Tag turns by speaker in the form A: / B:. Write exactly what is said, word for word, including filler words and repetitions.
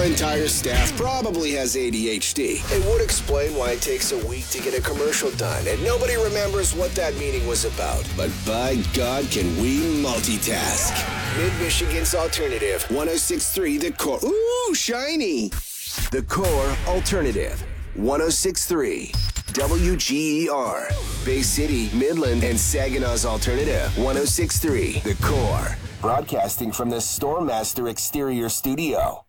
A: our entire staff probably has A D H D. It would explain why it takes a week to get a commercial done, and nobody remembers what that meeting was about. But by God, can we multitask? Mid-Michigan's Alternative, one oh six point three The Core. Ooh, shiny. The Core Alternative, one oh six point three W G E R. Bay City, Midland, and Saginaw's Alternative, one oh six point three The Core. Broadcasting from the Stormmaster Exterior Studio.